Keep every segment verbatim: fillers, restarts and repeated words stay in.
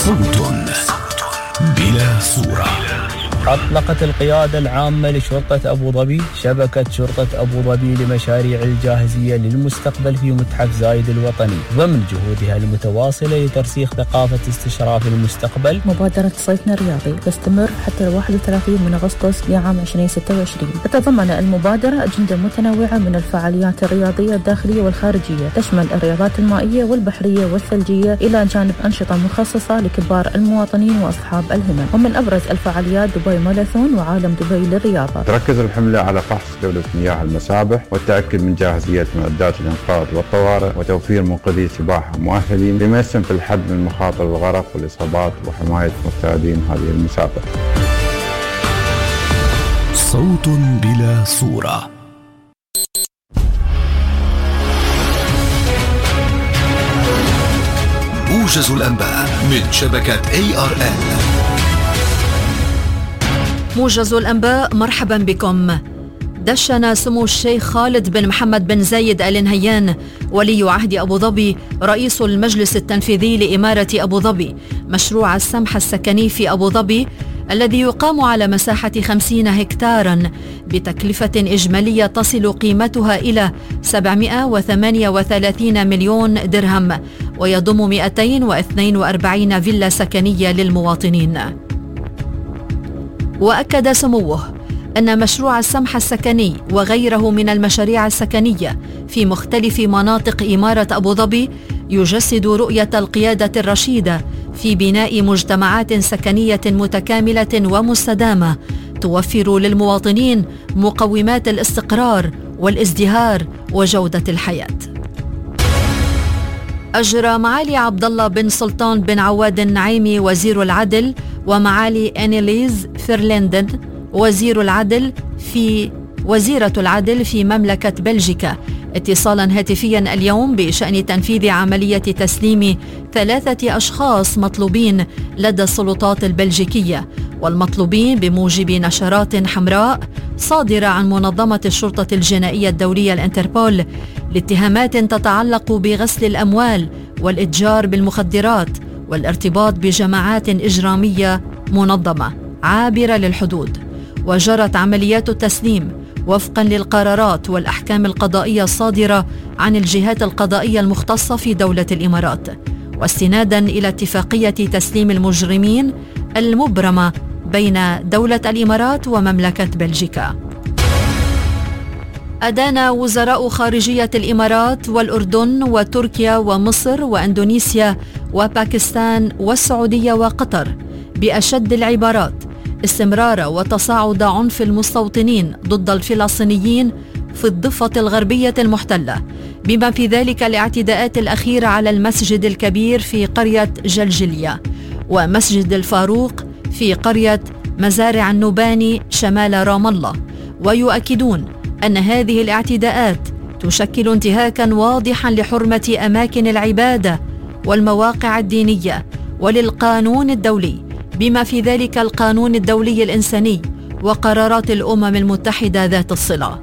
صوت بلا صورة. أطلقت القيادة العامة لشرطة أبو ظبي شبكة شرطة أبو ظبي لمشاريع الجاهزية للمستقبل في متحف زايد الوطني ضمن جهودها المتواصلة لترسيخ ثقافة استشراف المستقبل. مبادرة صيفنا الرياضي تستمر حتى واحد وثلاثين من أغسطس لعام ألفين وستة وعشرين. تتضمن المبادرة أجندة متنوعة من الفعاليات الرياضية الداخلية والخارجية، تشمل الرياضات المائية والبحرية والثلجية إلى جانب أنشطة مخصصة لكبار المواطنين وأصحاب الهمم. ومن أبرز الفعاليات دبي ماراثون وعالم دبي للرياضة. تركز الحملة على فحص جودة مياه المسابح والتأكد من جاهزية معدات الإنقاذ والطوارئ وتوفير منقذي سباحة مؤهلين بما يسهم في الحد من مخاطر الغرق والإصابات وحماية مستعدين هذه المسابقة. صوت بلا صورة. موجز الأنباء من شبكة إيه آر إل. موجز الأنباء، مرحبا بكم. دشن سمو الشيخ خالد بن محمد بن زايد آل نهيان ولي عهد أبو ظبي رئيس المجلس التنفيذي لإمارة أبو ظبي مشروع السمح السكني في أبو ظبي الذي يقام على مساحة خمسين هكتارا بتكلفة إجمالية تصل قيمتها إلى سبعمائة وثمانية وثلاثين مليون درهم ويضم مئتين واثنين وأربعين فيلا سكنية للمواطنين. وأكد سموه أن مشروع السمح السكني وغيره من المشاريع السكنية في مختلف مناطق إمارة أبو ظبي يجسد رؤية القيادة الرشيدة في بناء مجتمعات سكنية متكاملة ومستدامة توفر للمواطنين مقومات الاستقرار والازدهار وجودة الحياة. أجرى معالي عبد الله بن سلطان بن عواد النعيمي وزير العدل ومعالي أنيليز فيرلندن وزير العدل في وزيرة العدل في مملكة بلجيكا اتصالا هاتفيا اليوم بشأن تنفيذ عملية تسليم ثلاثة أشخاص مطلوبين لدى السلطات البلجيكية، والمطلوبين بموجب نشرات حمراء صادرة عن منظمة الشرطة الجنائية الدولية الانتربول لاتهامات تتعلق بغسل الأموال والإتجار بالمخدرات والارتباط بجماعات إجرامية منظمة عابرة للحدود. وجرت عمليات التسليم وفقا للقرارات والأحكام القضائية الصادرة عن الجهات القضائية المختصة في دولة الإمارات، واستنادا إلى اتفاقية تسليم المجرمين المبرمة بين دولة الإمارات ومملكة بلجيكا. أدان وزراء خارجية الإمارات والأردن وتركيا ومصر وإندونيسيا وباكستان والسعودية وقطر بأشد العبارات استمرار وتصاعد عنف المستوطنين ضد الفلسطينيين في الضفة الغربية المحتلة، بما في ذلك الاعتداءات الأخيرة على المسجد الكبير في قرية جلجلية ومسجد الفاروق في قرية مزارع النوباني شمال رام الله. ويؤكدون أن هذه الاعتداءات تشكل انتهاكا واضحا لحرمة أماكن العبادة والمواقع الدينية وللقانون الدولي، بما في ذلك القانون الدولي الإنساني وقرارات الأمم المتحدة ذات الصلة.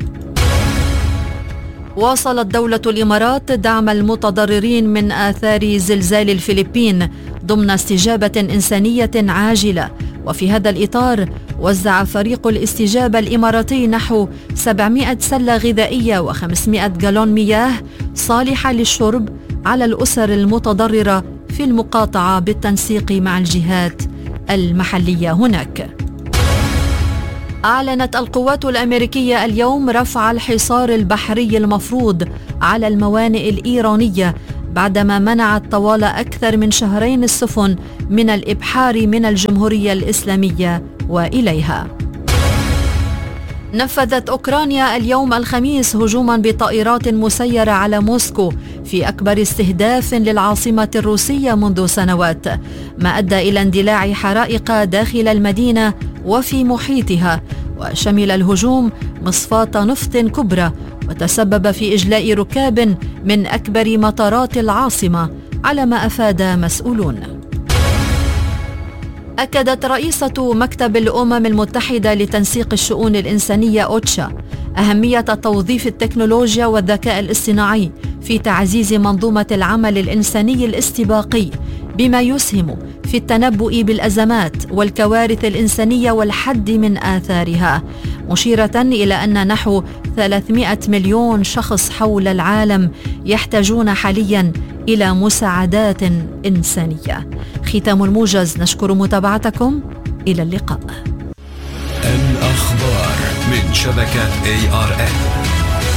واصلت دولة الإمارات دعم المتضررين من آثار زلزال الفلبين ضمن استجابة إنسانية عاجلة، وفي هذا الإطار وزع فريق الاستجابة الإماراتي نحو سبعمائة سلة غذائية وخمسمائة جالون مياه صالحة للشرب على الأسر المتضررة في المقاطعة بالتنسيق مع الجهات المحلية هناك. أعلنت القوات الأمريكية اليوم رفع الحصار البحري المفروض على الموانئ الإيرانية بعدما منعت طوال أكثر من شهرين السفن من الإبحار من الجمهورية الإسلامية وإليها. نفذت أوكرانيا اليوم الخميس هجوما بطائرات مسيرة على موسكو في أكبر استهداف للعاصمة الروسية منذ سنوات، ما أدى إلى اندلاع حرائق داخل المدينة وفي محيطها، وشمل الهجوم مصفاة نفط كبرى وتسبب في إجلاء ركاب من أكبر مطارات العاصمة على ما أفاد مسؤولون. أكدت رئيسة مكتب الأمم المتحدة لتنسيق الشؤون الإنسانية أوتشا أهمية توظيف التكنولوجيا والذكاء الاصطناعي في تعزيز منظومة العمل الإنساني الاستباقي بما يسهم في التنبؤ بالأزمات والكوارث الإنسانية والحد من آثارها، مشيرة إلى أن نحو ثلاثمائة مليون شخص حول العالم يحتاجون حاليا إلى مساعدات إنسانية. ختام الموجز، نشكر متابعتكم، إلى اللقاء. الأخبار من شبكة إيه آر إن.